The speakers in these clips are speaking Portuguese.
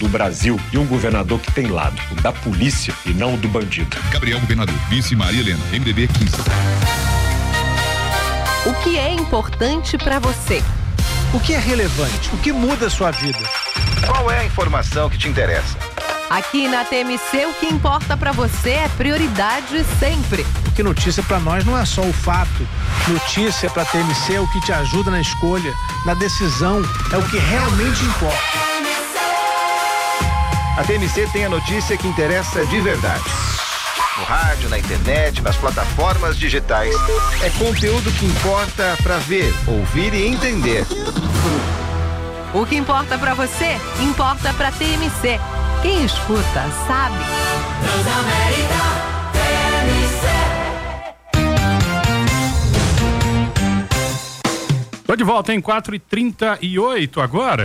do Brasil e um governador que tem lado, o da polícia e não o do bandido. Gabriel, governador. Vice Maria Helena, MDB 15. O que é importante para você? O que é relevante? O que muda a sua vida? Qual é a informação que te interessa? Aqui na TMC, o que importa para você é prioridade sempre. Porque notícia para nós não é só o fato. Notícia para TMC é o que te ajuda na escolha, na decisão, é o que realmente importa. A TMC tem a notícia que interessa de verdade. No rádio, na internet, nas plataformas digitais. É conteúdo que importa para ver, ouvir e entender. O que importa para você, importa para TMC. Quem escuta, sabe. Transamérica, TMC. Tô de volta em 4h38 agora.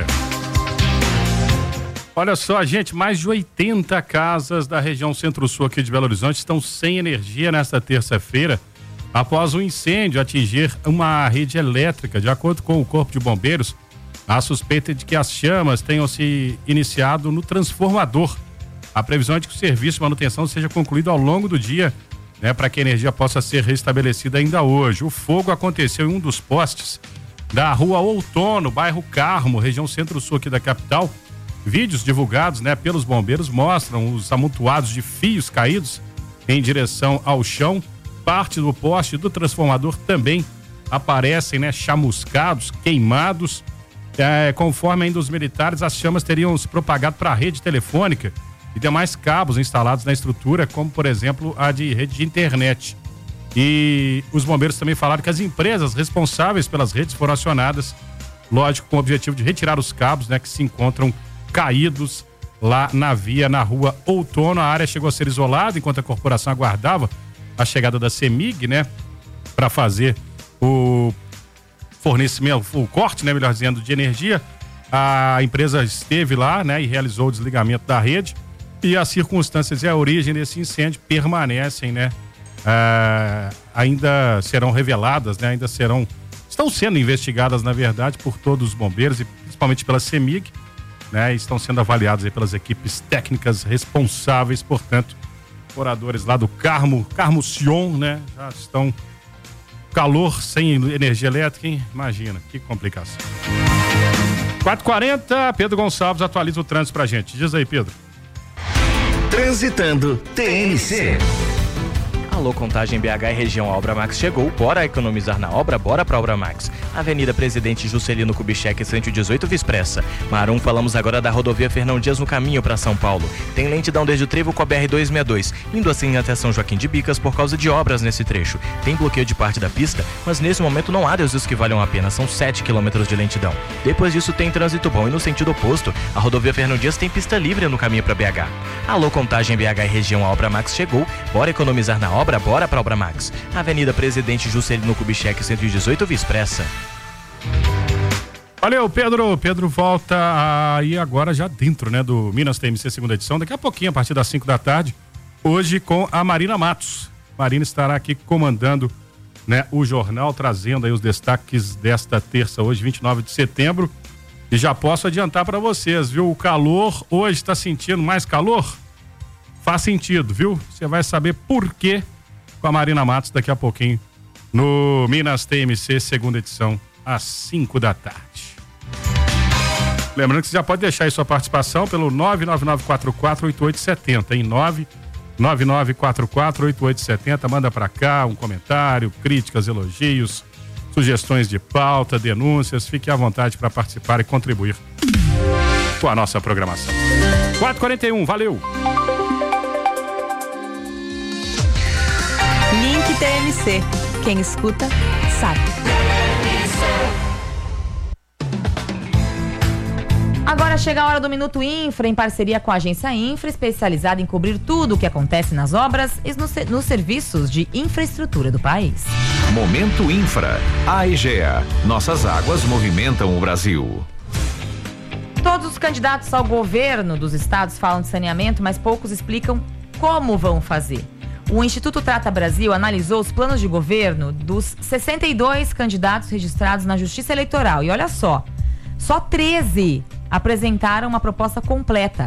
Olha só, gente, mais de 80 casas da região Centro-Sul aqui de Belo Horizonte estão sem energia nesta terça-feira, após um incêndio atingir uma rede elétrica. De acordo com o Corpo de Bombeiros, a suspeita é de que as chamas tenham se iniciado no transformador. A previsão é de que o serviço de manutenção seja concluído ao longo do dia, né, para que a energia possa ser restabelecida ainda hoje. O fogo aconteceu em um dos postes da Rua Outono, bairro Carmo, região Centro-Sul aqui da capital. Vídeos divulgados, né, pelos bombeiros mostram os amontoados de fios caídos em direção ao chão. Parte do poste do transformador também aparecem, né, chamuscados, queimados. Conforme ainda os militares, as chamas teriam se propagado para a rede telefônica e demais cabos instalados na estrutura, como por exemplo a de rede de internet. E os bombeiros também falaram que as empresas responsáveis pelas redes foram acionadas, lógico, com o objetivo de retirar os cabos, né, que se encontram caídos lá na via, na Rua Outono. A área chegou a ser isolada enquanto a corporação aguardava a chegada da CEMIG, né, para fazer o fornecimento, o corte, né, melhor dizendo, de energia. A empresa esteve lá, né, e realizou o desligamento da rede, e as circunstâncias e a origem desse incêndio permanecem, né, ainda serão reveladas, né, estão sendo investigadas, na verdade, por todos os bombeiros e principalmente pela CEMIG, né, e estão sendo avaliados aí pelas equipes técnicas responsáveis. Portanto, moradores lá do Carmo Sion, né, já estão calor sem energia elétrica, hein? Imagina, que complicação. 4h40, Pedro Gonçalves atualiza o trânsito pra gente. Diz aí, Pedro. Transitando TMC. Alô, Contagem BH e região, a Obra Max chegou. Bora economizar na obra, bora pra Obra Max. Avenida Presidente Juscelino Kubitschek, 118, Vispressa. Marum, falamos agora da rodovia Fernão Dias no caminho para São Paulo. Tem lentidão desde o trevo com a BR-262, indo assim até São Joaquim de Bicas por causa de obras nesse trecho. Tem bloqueio de parte da pista, mas nesse momento não há desvios que valham a pena, são 7 quilômetros de lentidão. Depois disso tem trânsito bom e no sentido oposto, a rodovia Fernão Dias tem pista livre no caminho para BH. Alô, Contagem BH e região, a Obra Max chegou. Bora economizar na obra, bora pra Obra Max. Avenida Presidente Juscelino Kubitschek, 118, Vispressa. Valeu, Pedro. Pedro volta aí agora já dentro, né, do Minas TMC segunda edição. Daqui a pouquinho, a partir das 5 da tarde, hoje com a Marina Matos. Marina estará aqui comandando, né, o jornal, trazendo aí os destaques desta terça, hoje, 29 de setembro. E já posso adiantar para vocês, viu? O calor, hoje está sentindo mais calor? Faz sentido, viu? Você vai saber por quê com a Marina Matos daqui a pouquinho no Minas TMC segunda edição, às 5 da tarde. Lembrando que você já pode deixar aí sua participação pelo 999448870, hein? 999448870. Manda pra cá um comentário, críticas, elogios, sugestões de pauta, denúncias. Fique à vontade para participar e contribuir com a nossa programação. 4h41, valeu! Link TMC. Quem escuta, sabe. Agora chega a hora do Minuto Infra, em parceria com a agência Infra, especializada em cobrir tudo o que acontece nas obras e nos serviços de infraestrutura do país. Momento Infra. A Egea. Nossas águas movimentam o Brasil. Todos os candidatos ao governo dos estados falam de saneamento, mas poucos explicam como vão fazer. O Instituto Trata Brasil analisou os planos de governo dos 62 candidatos registrados na Justiça Eleitoral. E olha só 13 apresentaram uma proposta completa.